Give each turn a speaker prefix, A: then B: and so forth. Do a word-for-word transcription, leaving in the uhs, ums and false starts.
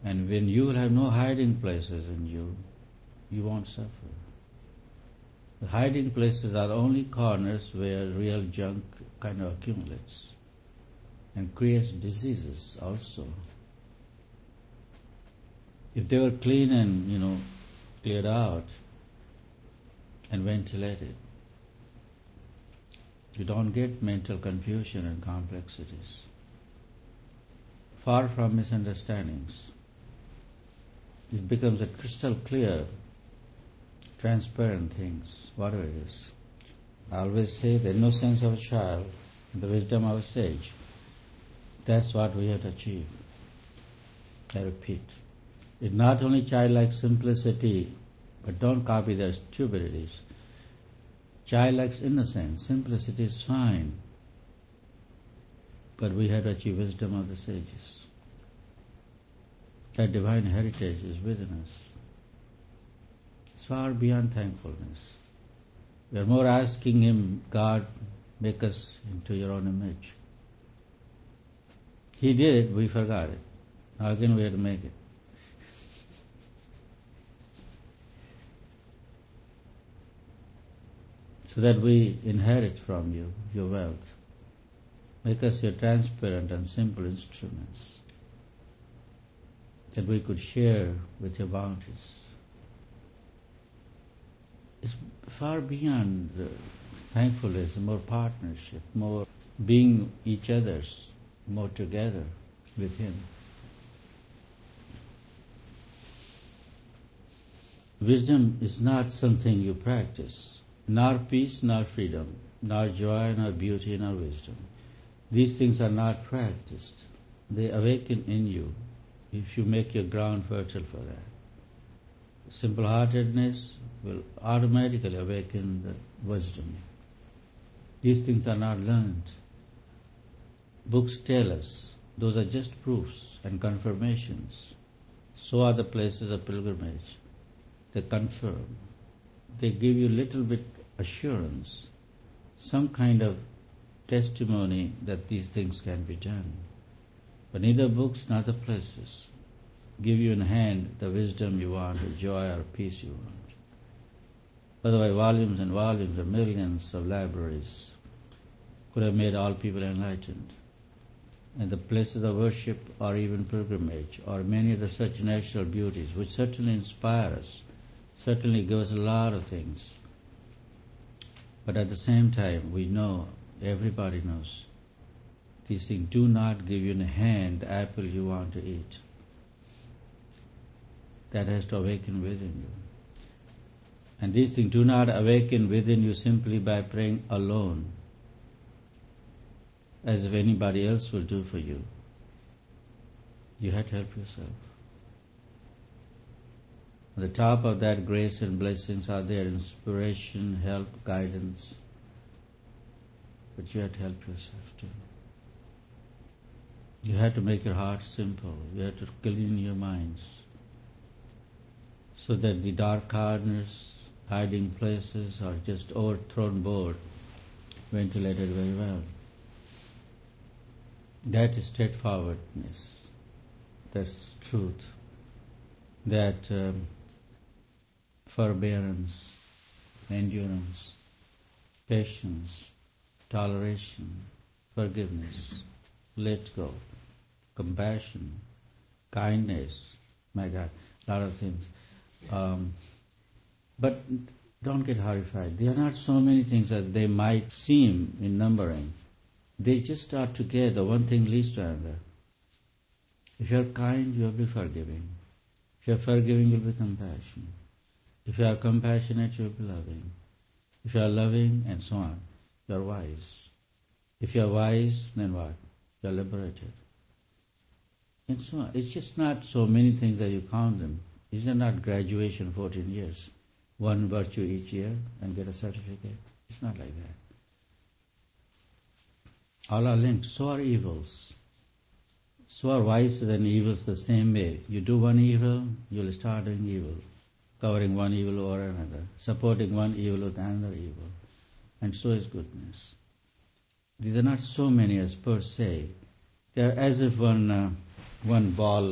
A: And when you will have no hiding places in you, you won't suffer. The hiding places are only corners where real junk kind of accumulates and creates diseases also. If they were clean and, you know, cleared out and ventilated, you don't get mental confusion and complexities. Far from misunderstandings, it becomes a crystal clear, transparent things, whatever it is. I always say the innocence of a child, the wisdom of a sage. That's what we have to achieve. I repeat. It's not only childlike simplicity, but don't copy their stupidities. Childlike innocence, simplicity is fine, but we have to achieve wisdom of the sages. That divine heritage is within us. It's far beyond thankfulness. We are more asking Him, God, make us into your own image. He did it, we forgot it. Now again we have to make it. So that we inherit from you your wealth. Make us your transparent and simple instruments, that we could share with your bounties. It's far beyond uh, thankfulness, more partnership, more being each other's, more together with Him. Wisdom is not something you practice, nor peace, nor freedom, nor joy, nor beauty, nor wisdom. These things are not practiced. They awaken in you if you make your ground fertile for that. Simple-heartedness will automatically awaken the wisdom. These things are not learned. Books tell us those are just proofs and confirmations. So are the places of pilgrimage. They confirm. They give you little bit assurance, some kind of testimony that these things can be done. But neither books nor the places give you in hand the wisdom you want, or joy or peace you want. Otherwise, volumes and volumes of millions of libraries could have made all people enlightened. And the places of worship or even pilgrimage or many of the such natural beauties which certainly inspire us, certainly give us a lot of things. But at the same time, we know, everybody knows, these things do not give you in hand the apple you want to eat. That has to awaken within you. And these things do not awaken within you simply by praying alone, as if anybody else will do for you. You have to help yourself. On the top of that, grace and blessings are there, inspiration, help, guidance. But you have to help yourself too. You have to make your heart simple. You have to clean your minds, so that the dark corners, hiding places are just overthrown board, ventilated very well. That is straightforwardness. That's truth. That um, forbearance, endurance, patience, toleration, forgiveness, let go, compassion, kindness, my God, a lot of things. Um, but don't get horrified. They are not so many things as they might seem in numbering. They just are together. One thing leads to another. If you are kind, you will be forgiving. If you are forgiving, you will be compassionate. If you are compassionate, you will be loving. If you are loving, and so on, you are wise. If you are wise, then what? You are liberated. And so on. It's just not so many things that you count them. These are not graduation fourteen years. One virtue each year and get a certificate. It's not like that. All are linked. So are evils. So are vices and evils the same way. You do one evil, you'll start doing evil. Covering one evil over another. Supporting one evil with another evil. And so is goodness. These are not so many as per se. They are as if one, uh, one ball